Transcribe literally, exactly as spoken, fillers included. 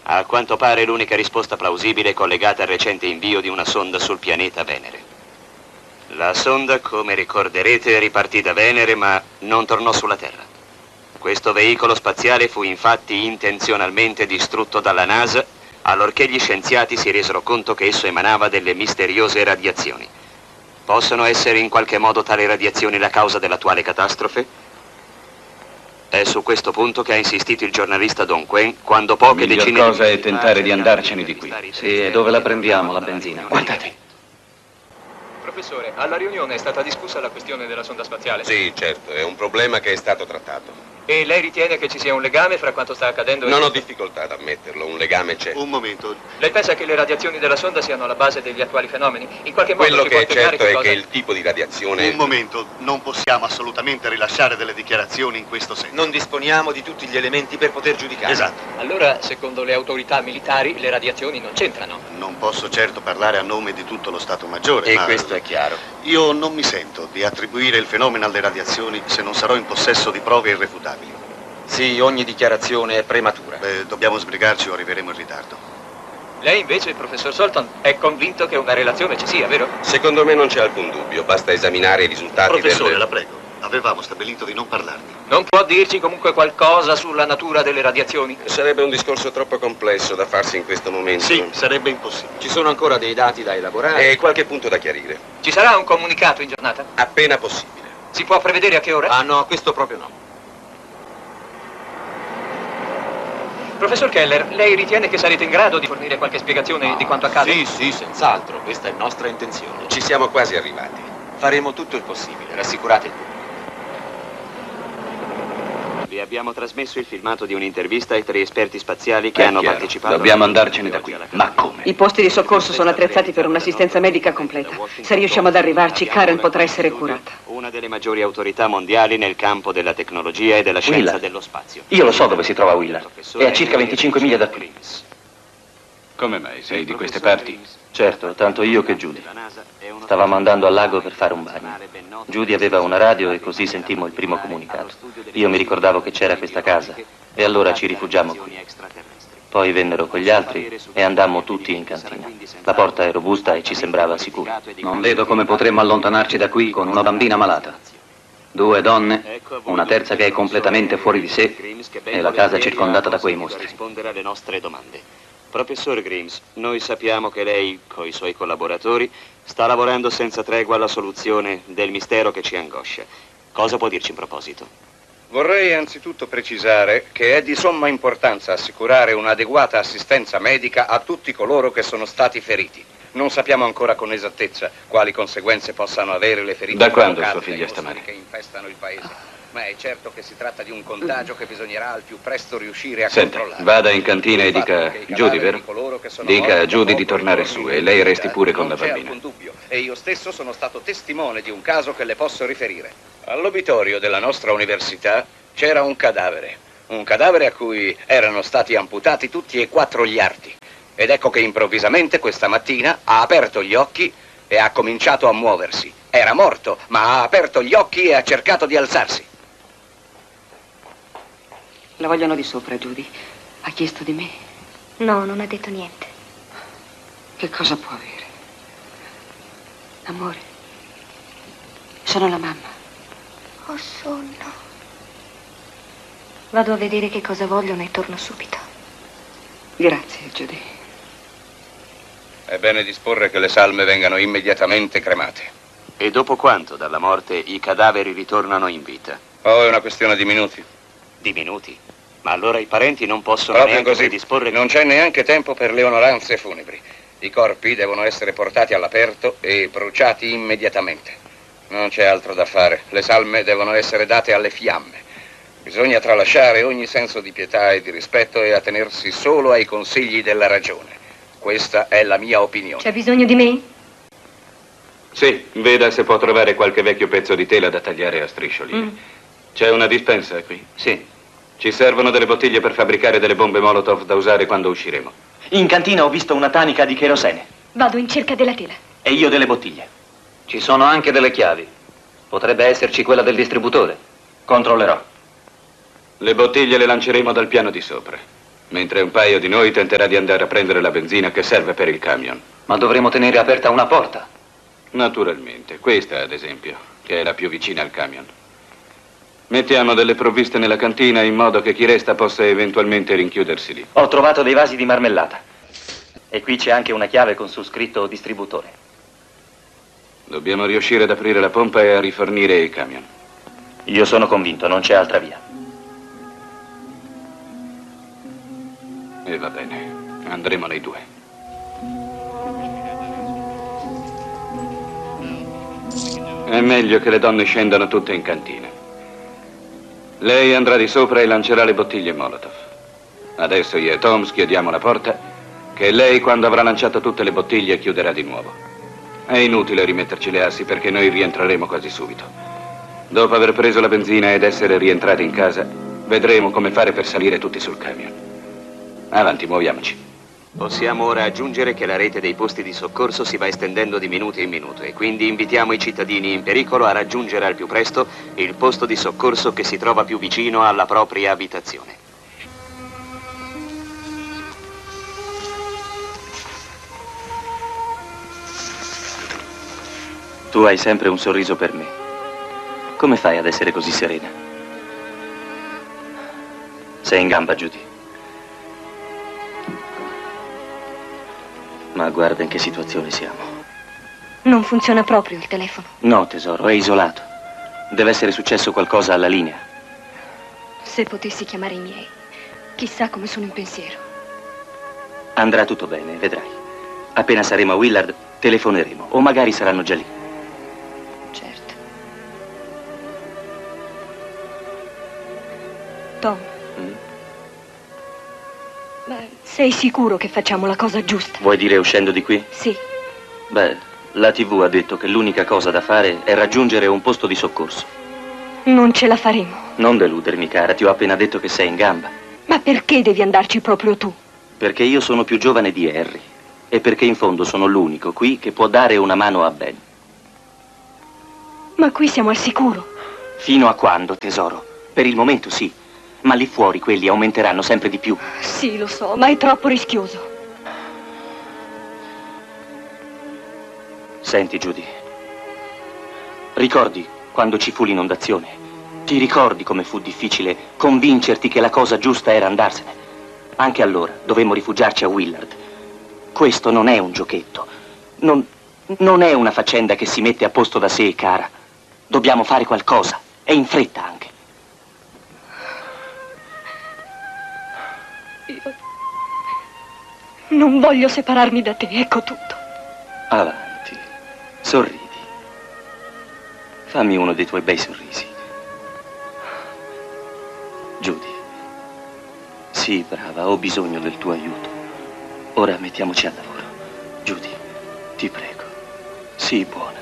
A quanto pare l'unica risposta plausibile è collegata al recente invio di una sonda sul pianeta Venere. La sonda, come ricorderete, ripartì da Venere ma non tornò sulla Terra. Questo veicolo spaziale fu infatti intenzionalmente distrutto dalla NASA allorché gli scienziati si resero conto che esso emanava delle misteriose radiazioni. Possono essere in qualche modo tali radiazioni la causa dell'attuale catastrofe? È su questo punto che ha insistito il giornalista Don Quen quando poche Miglior decine cosa di è tentare di andarcene di qui. Sì, e dove la prendiamo la benzina? Guardate. Professore, alla riunione è stata discussa la questione della sonda spaziale? Sì, certo, è un problema che è stato trattato. E lei ritiene che ci sia un legame fra quanto sta accadendo e... Non ho difficoltà ad ammetterlo, un legame c'è. Un momento. Lei pensa che le radiazioni della sonda siano alla base degli attuali fenomeni? In qualche modo Quello ci che può è spiegare certo che è cosa... che il tipo di radiazione... Un momento, non possiamo assolutamente rilasciare delle dichiarazioni in questo senso. Non disponiamo di tutti gli elementi per poter giudicare. Esatto. Allora, secondo le autorità militari, le radiazioni non c'entrano. Non posso certo parlare a nome di tutto lo Stato Maggiore, E ma questo è chiaro. io non mi sento di attribuire il fenomeno alle radiazioni se non sarò in possesso di prove irrefutabili. Sì, ogni dichiarazione è prematura. Beh, dobbiamo sbrigarci o arriveremo in ritardo. Lei invece, professor Solton, è convinto che una relazione ci sia, vero? Secondo me non c'è alcun dubbio, basta esaminare i risultati Professore, del... la prego, avevamo stabilito di non parlarne. Non può dirci comunque qualcosa sulla natura delle radiazioni? Sarebbe un discorso troppo complesso da farsi in questo momento. Sì, sarebbe impossibile. Ci sono ancora dei dati da elaborare. E qualche punto da chiarire. Ci sarà un comunicato in giornata? Appena possibile. Si può prevedere a che ora? Ah no, questo proprio no. Professor Keller, lei ritiene che sarete in grado di fornire qualche spiegazione di quanto accade? Sì, sì, senz'altro. Questa è nostra intenzione. Ci siamo quasi arrivati. Faremo tutto il possibile, rassicurate il pubblico. Vi abbiamo trasmesso il filmato di un'intervista ai tre esperti spaziali che È hanno chiaro, partecipato... dobbiamo andarcene da qui. Ma come? I posti di soccorso sono attrezzati per un'assistenza medica completa. Se riusciamo ad arrivarci, Karen potrà essere curata. Una delle maggiori autorità mondiali nel campo della tecnologia e della scienza Willard. dello spazio. Io lo so dove si trova Willard. È a circa venticinque miglia da qui. Come mai? Sei di queste parti? Certo, tanto io che Judy. Stavamo andando al lago per fare un bagno. Judy aveva una radio e così sentimmo il primo comunicato. Io mi ricordavo che c'era questa casa e allora ci rifugiammo qui. Poi vennero quegli altri e andammo tutti in cantina. La porta è robusta e ci sembrava sicura. Non vedo come potremmo allontanarci da qui con una bambina malata. Due donne, una terza che è completamente fuori di sé e la casa circondata da quei mostri. Rispondere alle nostre domande. Professor Grimes, noi sappiamo che lei, coi suoi collaboratori, sta lavorando senza tregua alla soluzione del mistero che ci angoscia. Cosa può dirci in proposito? Vorrei anzitutto precisare che è di somma importanza assicurare un'adeguata assistenza medica a tutti coloro che sono stati feriti. Non sappiamo ancora con esattezza quali conseguenze possano avere le ferite Da quando provocate sua figlia dai sta mostri male? che infestano il paese. Ma è certo che si tratta di un contagio che bisognerà al più presto riuscire a Senta, controllare. vada in cantina e Il fatto dica, che i Judy, cadaveri vero? di coloro che sono Dica a morti Judy dopo di tornare i su giorni e di lei vita, resti pure con non la c'è bambina. alcun dubbio, e io stesso sono stato testimone di un caso che le posso riferire. All'obitorio della nostra università c'era un cadavere, un cadavere a cui erano stati amputati tutti e quattro gli arti. Ed ecco che improvvisamente questa mattina ha aperto gli occhi e ha cominciato a muoversi. Era morto, ma ha aperto gli occhi e ha cercato di alzarsi. La vogliono di sopra, Judy. Ha chiesto di me. No, non ha detto niente. Che cosa può avere? Amore, sono la mamma. Ho sonno. Vado a vedere che cosa vogliono e torno subito. Grazie, Judy. È bene disporre che le salme vengano immediatamente cremate. E dopo quanto dalla morte i cadaveri ritornano in vita? Oh, è una questione di minuti. Di minuti? Ma allora i parenti non possono Proprio neanche così. disporre... Non c'è neanche tempo per le onoranze funebri. I corpi devono essere portati all'aperto e bruciati immediatamente. Non c'è altro da fare. Le salme devono essere date alle fiamme. Bisogna tralasciare ogni senso di pietà e di rispetto e attenersi solo ai consigli della ragione. Questa è la mia opinione. C'è bisogno di me? Sì, veda se può trovare qualche vecchio pezzo di tela da tagliare a striscioli. Mm. C'è una dispensa qui? Sì. Ci servono delle bottiglie per fabbricare delle bombe Molotov da usare quando usciremo. In cantina ho visto una tanica di cherosene. Vado in cerca della tela. E io delle bottiglie. Ci sono anche delle chiavi. Potrebbe esserci quella del distributore. Controllerò. Le bottiglie le lanceremo dal piano di sopra. mentre un paio di noi tenterà di andare a prendere la benzina che serve per il camion. Ma dovremo tenere aperta una porta. Naturalmente, questa ad esempio, che è la più vicina al camion. Mettiamo delle provviste nella cantina in modo che chi resta possa eventualmente rinchiudersi lì. Ho trovato dei vasi di marmellata. E qui c'è anche una chiave con su scritto distributore. Dobbiamo riuscire ad aprire la pompa e a rifornire il camion. Io sono convinto, non c'è altra via. E va bene, andremo noi due. È meglio che le donne scendano tutte in cantina. Lei andrà di sopra e lancerà le bottiglie Molotov. Adesso io e Tom schiudiamo la porta, che lei, quando avrà lanciato tutte le bottiglie, chiuderà di nuovo. È inutile rimetterci le assi perché noi rientreremo quasi subito. Dopo aver preso la benzina ed essere rientrati in casa, vedremo come fare per salire tutti sul camion. Avanti, muoviamoci. Possiamo ora aggiungere che la rete dei posti di soccorso si va estendendo di minuto in minuto e quindi invitiamo i cittadini in pericolo a raggiungere al più presto il posto di soccorso che si trova più vicino alla propria abitazione. Tu hai sempre un sorriso per me. Come fai ad essere così serena? Sei in gamba, Judy. Ma guarda in che situazione siamo. Non funziona proprio il telefono. No, tesoro, è isolato. Deve essere successo qualcosa alla linea. Se potessi chiamare i miei, chissà come sono in pensiero. Andrà tutto bene, vedrai. Appena saremo a Willard, telefoneremo. O magari saranno già lì. Certo. Tom. Mm? Ma sei sicuro che facciamo la cosa giusta? Vuoi dire uscendo di qui? Sì. Beh, la tivù ha detto che l'unica cosa da fare è raggiungere un posto di soccorso. Non ce la faremo. Non deludermi, cara, ti ho appena detto che sei in gamba. Ma perché devi andarci proprio tu? Perché io sono più giovane di Harry. E perché in fondo sono l'unico qui che può dare una mano a Ben. Ma qui siamo al sicuro. Fino a quando, tesoro? Per il momento sì. Ma lì fuori quelli aumenteranno sempre di più. Sì, lo so, ma è troppo rischioso. Senti, Judy. Ricordi quando ci fu l'inondazione? Ti ricordi come fu difficile convincerti che la cosa giusta era andarsene? Anche allora dovemmo rifugiarci a Willard. Questo non è un giochetto. Non, non è una faccenda che si mette a posto da sé, cara. Dobbiamo fare qualcosa. E in fretta anche. Io non voglio separarmi da te, ecco tutto. Avanti, sorridi. Fammi uno dei tuoi bei sorrisi. Judy. Sì, brava, ho bisogno del tuo aiuto. Ora mettiamoci al lavoro. Judy, ti prego. Sii buona.